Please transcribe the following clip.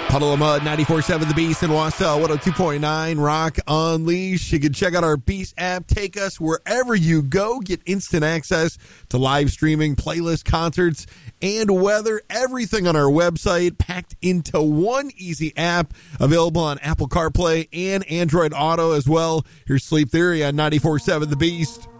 Puddle of Mud, 94.7 The Beast in Wausau, 102.9 Rock Unleashed. You can check out our Beast app. Take us wherever you go. Get instant access to live streaming, playlists, concerts, and weather. Everything on our website packed into one easy app. Available on Apple CarPlay and Android Auto as well. Here's Sleep Theory on 94.7 The Beast.